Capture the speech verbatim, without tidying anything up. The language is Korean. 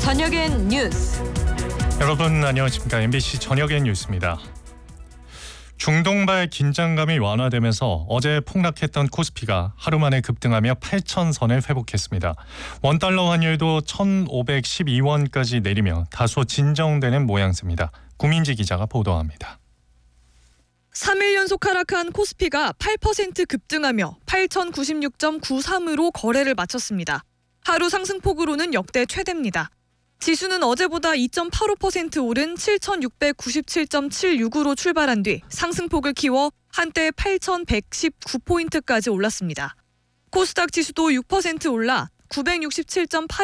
저녁엔 뉴스. 여러분 안녕하십니까. 엠비씨 저녁엔 뉴스입니다. 중동발 긴장감이 완화되면서 어제 폭락했던 코스피가 하루 만에 급등하며 팔천 선을 회복했습니다. 원달러 환율도 천오백십이 원까지 내리며 다소 진정되는 모양새입니다. 구민지 기자가 보도합니다. 삼 일 연속 하락한 코스피가 팔 퍼센트 급등하며 팔천구십육 점 구삼으로 거래를 마쳤습니다. 하루 상승폭으로는 역대 최대입니다. 지수는 어제보다 이 점 팔오 퍼센트 오른 칠천육백구십칠 점 칠육으로 출발한 뒤 상승폭을 키워 한때 팔천백십구 포인트까지 올랐습니다. 코스닥 지수도 육 퍼센트 올라 구백육십칠 점 팔